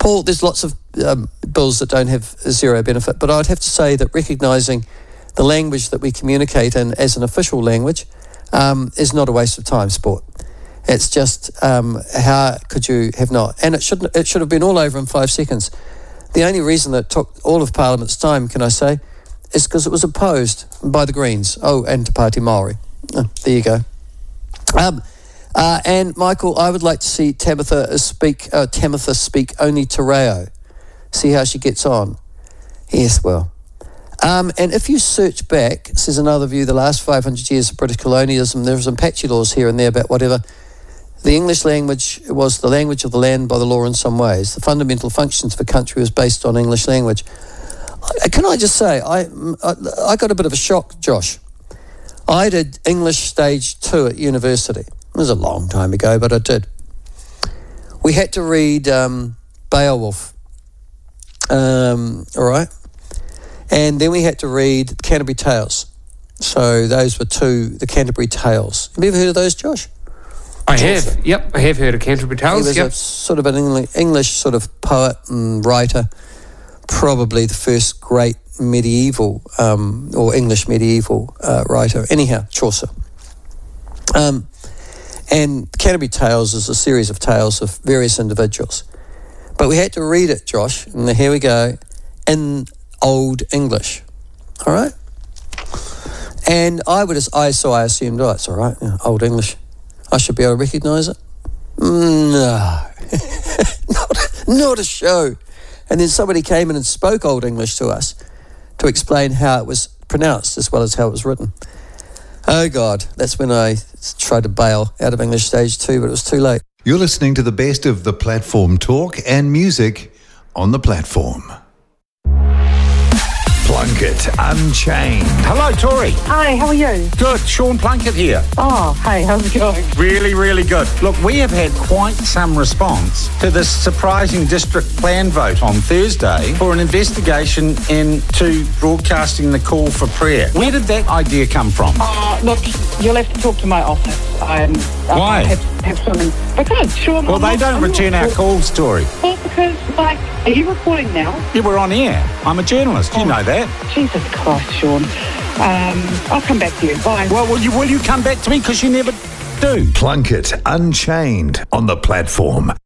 Paul, there's lots of bills that don't have zero benefit, but I'd have to say that recognising the language that we communicate in as an official language is not a waste of time, sport. It's just how could you have not? And it should have been all over in 5 seconds. The only reason that it took all of Parliament's time, can I say, is because it was opposed by the Greens. Oh, and Te Pāti Māori. Oh, there you go. And Michael, I would like to see Tamitha speak only Te Reo. See how she gets on. Yes, well. And if you search back, says another view, the last 500 years of British colonialism, there were some patchy laws here and there about whatever. The English language was the language of the land by the law in some ways. The fundamental functions of a country was based on English language. Can I just say, I got a bit of a shock, Josh. I did English Stage 2 at university. It was a long time ago, but I did. We had to read Beowulf, all right? And then we had to read Canterbury Tales. So those were the Canterbury Tales. Have you ever heard of those, Josh? I have, yep. I have heard of Canterbury Tales, He was a sort of an English sort of poet and writer, probably the first great medieval or English medieval writer. Anyhow, Chaucer. And Canterbury Tales is a series of tales of various individuals. But we had to read it, Josh, and here we go, in Old English. All right? And I assumed, oh, it's all right, Old English. I should be able to recognise it. No, not a show. And then somebody came in and spoke Old English to us to explain how it was pronounced as well as how it was written. Oh, God, that's when I tried to bail out of English Stage 2, but it was too late. You're listening to the best of the platform talk and music on the platform. Plunkett Unchained. Hello, Tori. Hi, how are you? Good. Sean Plunkett here. Oh, hey, how's it going? Really, really good. Look, we have had quite some response to this surprising district plan vote on Thursday for an investigation into broadcasting the call for prayer. Where did that idea come from? Look, you'll have to talk to my office. Why? Have something. Because, Sean, Well, they don't return our calls, Tori. Well, because, are you recording now? Yeah, we're on air. I'm a journalist. You know that. Jesus Christ, Sean. I'll come back to you. Bye. Well, will you come back to me? Because you never do. Plunkett Unchained on the platform.